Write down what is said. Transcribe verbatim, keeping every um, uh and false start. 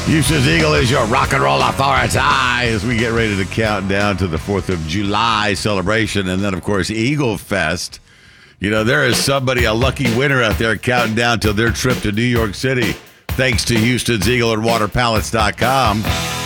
Houston's Eagle is your rock and roll authority as we get ready to count down to the fourth of July celebration. And then, of course, Eagle Fest. You know, there is somebody, a lucky winner out there counting down to their trip to New York City, thanks to Houston's Eagle and Water Pallets dot com.